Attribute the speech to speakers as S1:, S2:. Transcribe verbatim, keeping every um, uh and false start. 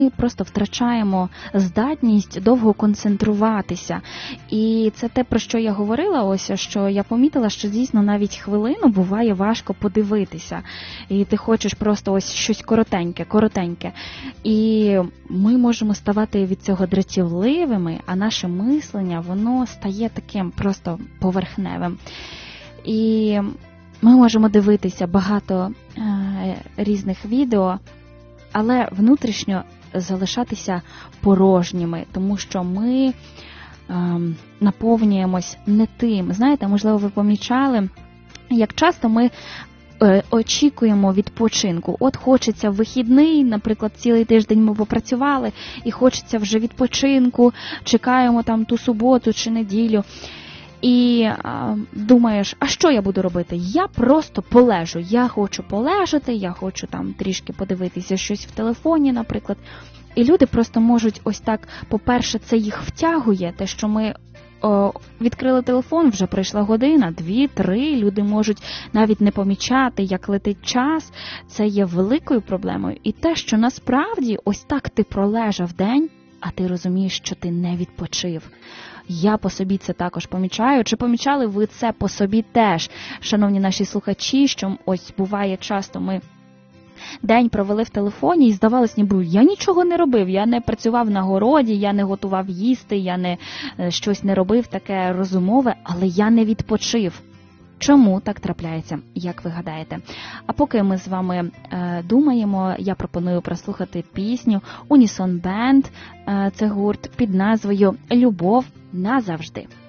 S1: ми просто втрачаємо здатність довго концентруватися. І це те, про що я говорила, ось, що я помітила, що дійсно навіть хвилину буває важко подивитися. І ти хочеш просто ось щось коротеньке, коротеньке. І ми можемо ставати від цього дратівливими, а наше мислення, воно стає таким просто поверхневим. І ми можемо дивитися багато е, різних відео, але внутрішньо залишатися порожніми, тому що ми е, наповнюємось не тим. Знаєте, можливо, ви помічали, як часто ми е, очікуємо відпочинку. От хочеться в вихідний, наприклад, цілий тиждень ми попрацювали, і хочеться вже відпочинку, чекаємо там ту суботу чи неділю. І а, думаєш, а що я буду робити? Я просто полежу. Я хочу полежати, я хочу там трішки подивитися щось в телефоні, наприклад. І люди просто можуть ось так, по-перше, це їх втягує, те, що ми о, відкрили телефон, вже пройшла година, дві, три, люди можуть навіть не помічати, як летить час. Це є великою проблемою. І те, що насправді ось так ти пролежав день, а ти розумієш, що ти не відпочив. Я по собі це також помічаю. Чи помічали ви це по собі теж, шановні наші слухачі, що ось буває часто ми день провели в телефоні і здавалось, ніби я нічого не робив, я не працював на городі, я не готував їсти, я не щось не робив таке розумове, але я не відпочив. Чому так трапляється, як ви гадаєте? А поки ми з вами е, думаємо, я пропоную прослухати пісню Unison Band, е, це гурт під назвою «Любов назавжди».